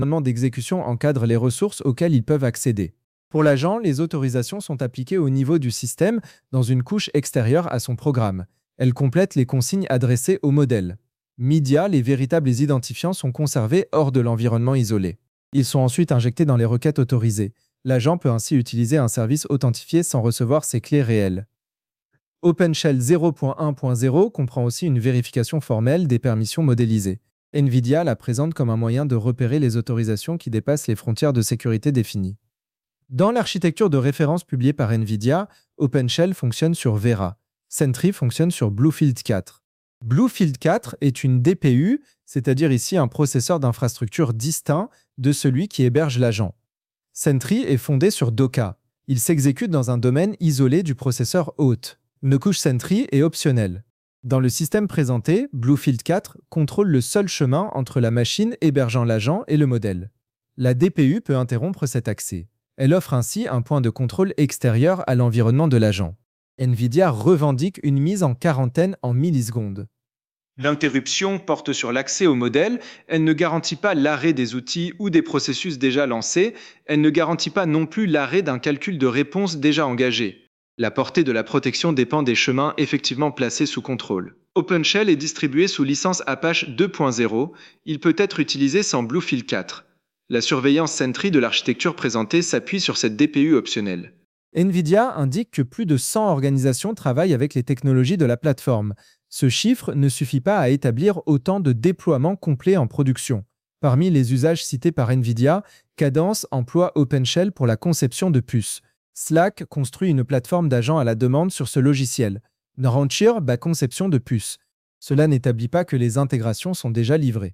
L'environnement d'exécution encadre les ressources auxquelles ils peuvent accéder. Pour l'agent, les autorisations sont appliquées au niveau du système dans une couche extérieure à son programme. Elles complètent les consignes adressées au modèle. Media, les véritables identifiants sont conservés hors de l'environnement isolé. Ils sont ensuite injectés dans les requêtes autorisées. L'agent peut ainsi utiliser un service authentifié sans recevoir ses clés réelles. OpenShell 0.1.0 comprend aussi une vérification formelle des permissions modélisées. NVIDIA la présente comme un moyen de repérer les autorisations qui dépassent les frontières de sécurité définies. Dans l'architecture de référence publiée par NVIDIA, OpenShell fonctionne sur Vera. Sentry fonctionne sur Bluefield 4. Bluefield 4 est une DPU, c'est-à-dire ici un processeur d'infrastructure distinct de celui qui héberge l'agent. Sentry est fondé sur Docker. Il s'exécute dans un domaine isolé du processeur hôte. Une couche Sentry est optionnelle. Dans le système présenté, Bluefield 4 contrôle le seul chemin entre la machine hébergeant l'agent et le modèle. La DPU peut interrompre cet accès. Elle offre ainsi un point de contrôle extérieur à l'environnement de l'agent. NVIDIA revendique une mise en quarantaine en millisecondes. L'interruption porte sur l'accès au modèle, elle ne garantit pas l'arrêt des outils ou des processus déjà lancés, elle ne garantit pas non plus l'arrêt d'un calcul de réponse déjà engagé. La portée de la protection dépend des chemins effectivement placés sous contrôle. OpenShell est distribué sous licence Apache 2.0, il peut être utilisé sans Bluefield 4. La surveillance Sentry de l'architecture présentée s'appuie sur cette DPU optionnelle. NVIDIA indique que plus de 100 organisations travaillent avec les technologies de la plateforme. Ce chiffre ne suffit pas à établir autant de déploiements complets en production. Parmi les usages cités par NVIDIA, Cadence emploie OpenShell pour la conception de puces. Slack construit une plateforme d'agents à la demande sur ce logiciel. Rancher bat conception de puces. Cela n'établit pas que les intégrations sont déjà livrées.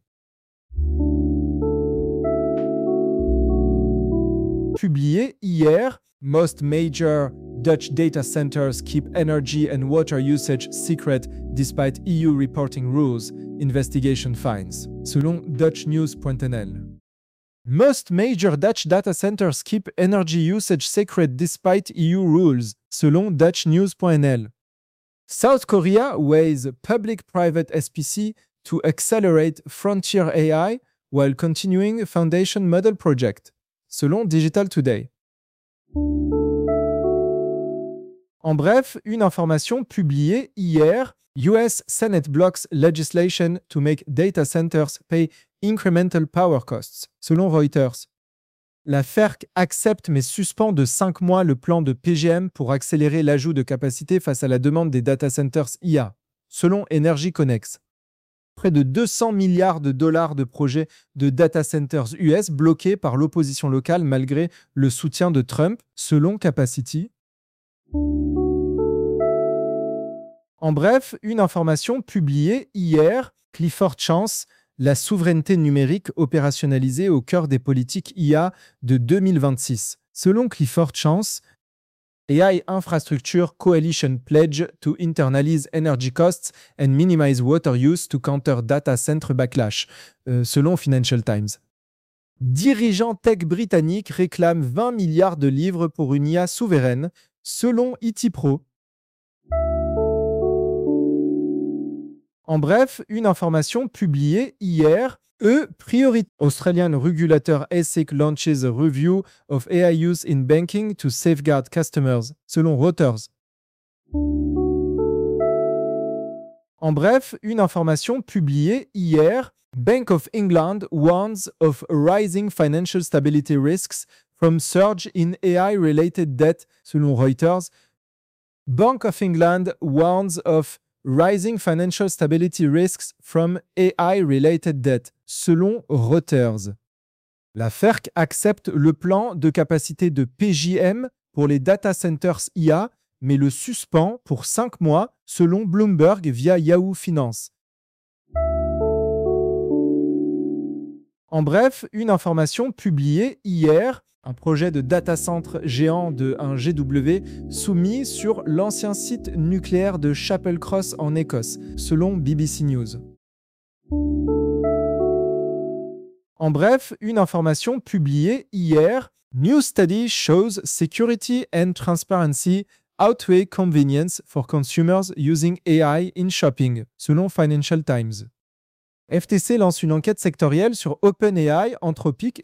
Publié hier, Most major Dutch data centers keep energy and water usage secret despite EU reporting rules, investigation finds, selon dutchnews.nl. Most major Dutch data centers keep energy usage secret despite EU rules, selon dutchnews.nl. South Korea weighs public-private SPC to accelerate frontier AI while continuing foundation model project, selon Digital Today. En bref, une information publiée hier, US Senate blocks legislation to make data centers pay incremental power costs, selon Reuters. La FERC accepte mais suspend de 5 mois le plan de PGM pour accélérer l'ajout de capacité face à la demande des data centers IA, selon Energy Connex. Près de 200 milliards de dollars de projets de data centers US bloqués par l'opposition locale malgré le soutien de Trump, selon Capacity. En bref, une information publiée hier, Clifford Chance, la souveraineté numérique opérationnalisée au cœur des politiques IA de 2026. Selon Clifford Chance, AI Infrastructure Coalition pledge to internalize energy costs and minimize water use to counter data center backlash, selon Financial Times. Dirigeants tech britanniques réclament 20 milliards de livres pour une IA souveraine, selon IT Pro. En bref, une information publiée hier, priority. Australian regulator ASIC launches a review of AI use in banking to safeguard customers, selon Reuters. En bref, une information publiée hier, Bank of England warns of rising financial stability risks from surge in AI-related debt, selon Reuters. Bank of England warns of rising financial stability risks from AI-related debt, selon Reuters. La FERC accepte le plan de capacité de PJM pour les data centers IA, mais le suspend pour 5 mois, selon Bloomberg via Yahoo Finance. En bref, une information publiée hier, un projet de data center géant de 1 GW soumis sur l'ancien site nucléaire de Chapel Cross en Écosse, selon BBC News. En bref, une information publiée hier, New study shows security and transparency outweigh convenience for consumers using AI in shopping, selon Financial Times. FTC lance une enquête sectorielle sur OpenAI, Anthropic